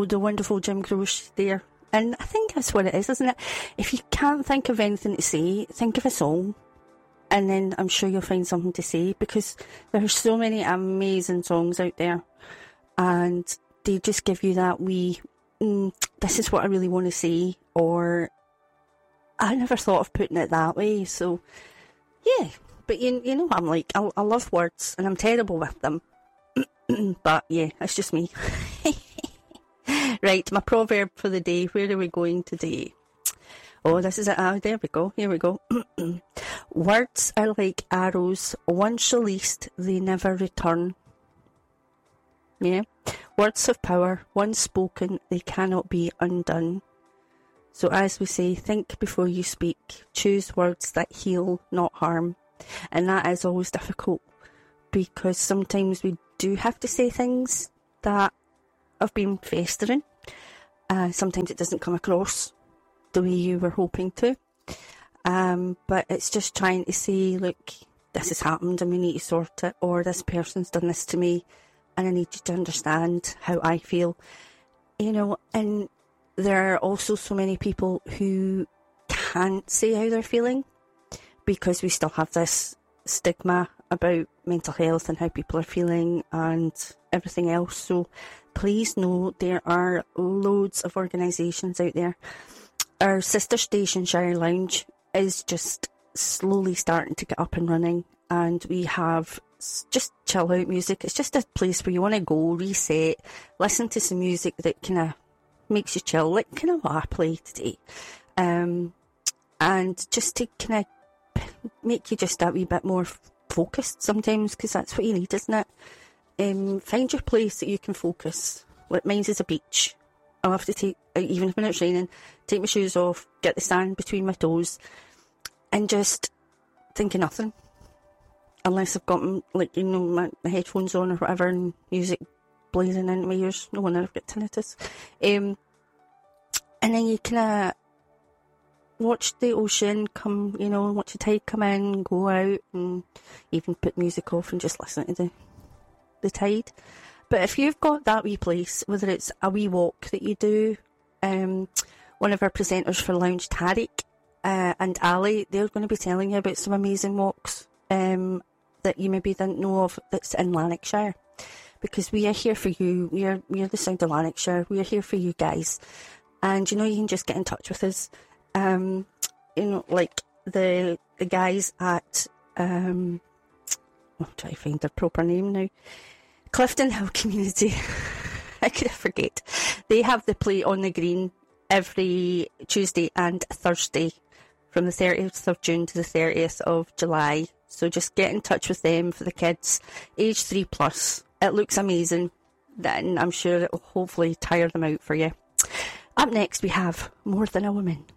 the wonderful Jim Croce there. And I think that's what it is, isn't it? If you can't think of anything to say, think of a song. And then I'm sure you'll find something to say, because there's so many amazing songs out there. And they just give you that wee, this is what I really want to say, or I never thought of putting it that way. So, yeah. But you know what I'm like. I love words, and I'm terrible with them. But yeah, it's just me. Right, my proverb for the day. Where are we going today? Oh, this is it. There we go. Here we go. Words are like arrows. Once released, they never return. Yeah. Words have power. Once spoken, they cannot be undone. So as we say, think before you speak. Choose words that heal, not harm. And that is always difficult, because sometimes we do have to say things that have been festering. Sometimes it doesn't come across the way you were hoping to. But it's just trying to say, look, this has happened and we need to sort it, or this person's done this to me and I need you to understand how I feel. You know, and there are also so many people who can't say how they're feeling, because we still have this stigma about mental health and how people are feeling and everything else. So please know there are loads of organisations out there. Our sister station, Shire Lounge, is just slowly starting to get up and running, and we have just chill out music. It's just a place where you want to go, reset, listen to some music that kind of makes you chill, like kind of what I play today, and just to kind of make you just that wee bit more focused sometimes, because that's what you need, isn't it? Find your place that you can focus. Like mine is a beach. I'll have to take, even when it's raining, take my shoes off, get the sand between my toes, and just think of nothing. Unless I've got, like, you know, my headphones on or whatever, and music blazing into my ears. No wonder I've got tinnitus. And then you kind of watch the ocean come, you know, watch the tide come in, go out, and even put music off and just listen to the tide. But if you've got that wee place, whether it's a wee walk that you do, one of our presenters for Lounge, Tariq and Ali, they're going to be telling you about some amazing walks that you maybe didn't know of that's in Lanarkshire. Because we are here for you. We are the sound of Lanarkshire. We are here for you guys. And, you know, you can just get in touch with us. You know, like the guys at, I'm trying to find their proper name now. Clifton Hill Community. I could forget. They have the Play on the Green every Tuesday and Thursday from the 30th of June to the 30th of July. So just get in touch with them for the kids, age 3+. It looks amazing, and I'm sure it will hopefully tire them out for you. Up next we have More Than a Woman.